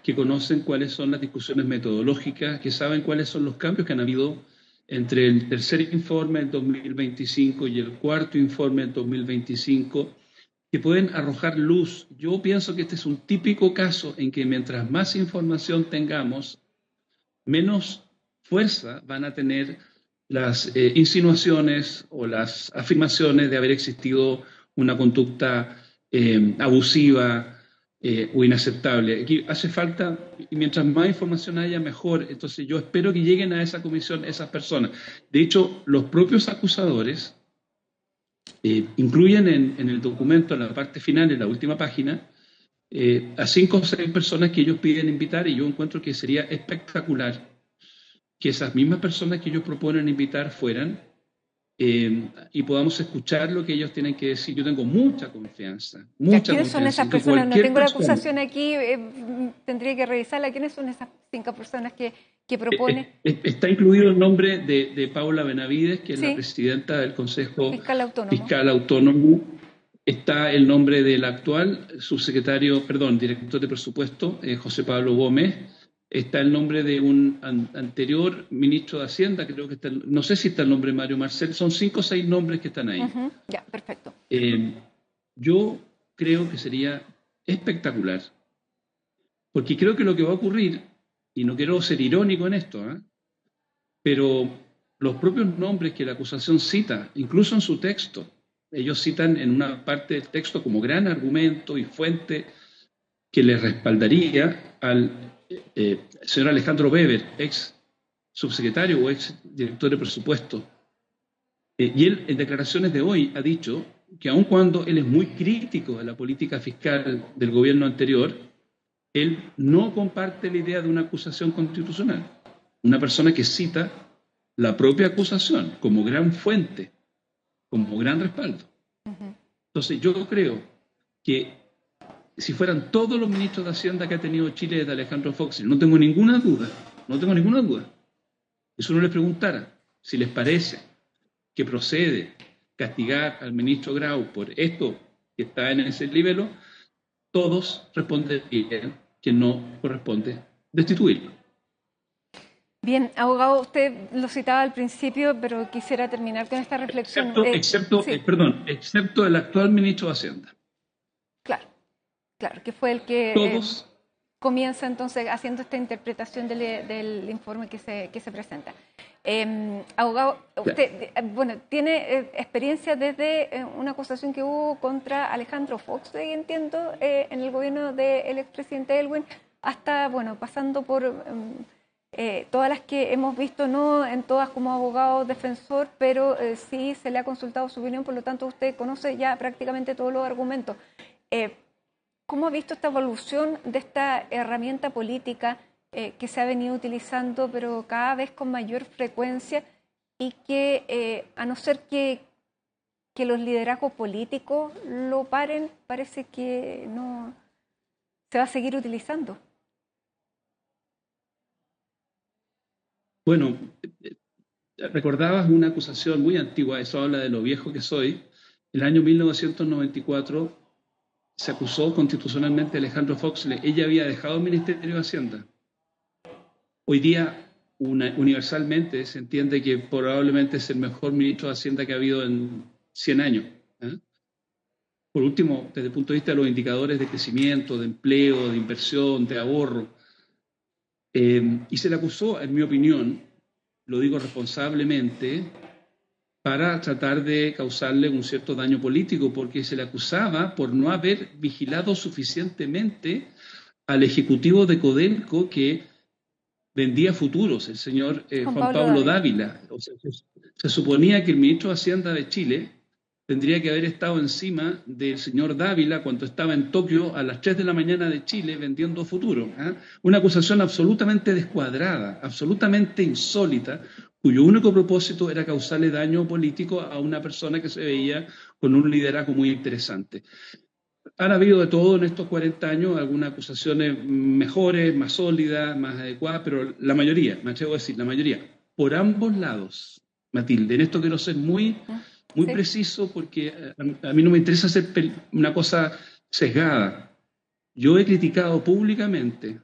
que conocen cuáles son las discusiones metodológicas, que saben cuáles son los cambios que han habido entre el tercer informe del 2025 y el cuarto informe del 2025, que pueden arrojar luz. Yo pienso que este es un típico caso en que mientras más información tengamos, menos fuerza van a tener las insinuaciones o las afirmaciones de haber existido una conducta abusiva o inaceptable. Aquí hace falta, y mientras más información haya, mejor. Entonces yo espero que lleguen a esa comisión esas personas. De hecho, los propios acusadores incluyen en el documento, en la parte final, en la última página, a 5 o 6 personas que ellos piden invitar, y yo encuentro que sería espectacular que esas mismas personas que ellos proponen invitar fueran y podamos escuchar lo que ellos tienen que decir. Yo tengo mucha confianza, ¿Quiénes son esas personas? No tengo la acusación aquí, tendría que revisarla. ¿Quiénes son esas 5 personas que propone? Está incluido el nombre de Paula Benavides, que es la presidenta del Consejo Fiscal Autónomo. Está el nombre del actual director de presupuesto, José Pablo Gómez. Está el nombre de un anterior ministro de Hacienda, creo que está, no sé si está el nombre de Mario Marcel. Son 5 o 6 nombres que están ahí. Ya, perfecto. Yo creo que sería espectacular, porque creo que lo que va a ocurrir, y no quiero ser irónico en esto, pero los propios nombres que la acusación cita, incluso en su texto, ellos citan en una parte del texto como gran argumento y fuente que le respaldaría al señor Alejandro Weber, ex subsecretario o ex director de presupuesto. Y él, en declaraciones de hoy, ha dicho que aun cuando él es muy crítico de la política fiscal del gobierno anterior, él no comparte la idea de una acusación constitucional. Una persona que cita la propia acusación como gran fuente, como gran respaldo. Entonces yo creo que si fueran todos los ministros de Hacienda que ha tenido Chile desde Alejandro Fox, no tengo ninguna duda, eso no les preguntara si les parece que procede castigar al ministro Grau por esto que está en ese nivel, todos responderían que no corresponde destituirlo. Bien, abogado, usted lo citaba al principio, pero quisiera terminar con esta reflexión. Excepto el actual ministro de Hacienda. Claro, que fue el que comienza entonces haciendo esta interpretación del informe que se presenta. Abogado, usted tiene experiencia desde una acusación que hubo contra Alejandro Fox, entiendo, en el gobierno del expresidente Elwin, hasta, pasando por todas las que hemos visto, no en todas como abogado defensor, pero sí se le ha consultado su opinión, por lo tanto usted conoce ya prácticamente todos los argumentos. ¿Cómo ha visto esta evolución de esta herramienta política que se ha venido utilizando, pero cada vez con mayor frecuencia, y que, a no ser que los liderazgos políticos lo paren, parece que no se va a seguir utilizando? Bueno, recordabas una acusación muy antigua, eso habla de lo viejo que soy. En el año 1994 se acusó constitucionalmente a Alejandro Fox. Ella había dejado el Ministerio de Hacienda. Hoy día, universalmente, se entiende que probablemente es el mejor ministro de Hacienda que ha habido en 100 años. Por último, desde el punto de vista de los indicadores de crecimiento, de empleo, de inversión, de ahorro. Y se le acusó, en mi opinión, lo digo responsablemente, para tratar de causarle un cierto daño político, porque se le acusaba por no haber vigilado suficientemente al ejecutivo de Codelco que vendía futuros, el señor Juan Pablo Dávila. O sea, se suponía que el ministro de Hacienda de Chile tendría que haber estado encima del señor Dávila cuando estaba en Tokio a las 3 de la mañana de Chile vendiendo futuros. Una acusación absolutamente descuadrada, absolutamente insólita, cuyo único propósito era causarle daño político a una persona que se veía con un liderazgo muy interesante. Han habido de todo en estos 40 años, algunas acusaciones mejores, más sólidas, más adecuadas, pero la mayoría, me atrevo a decir, la mayoría, por ambos lados, Matilde. En esto quiero ser muy preciso, porque a mí no me interesa hacer una cosa sesgada. Yo he criticado públicamente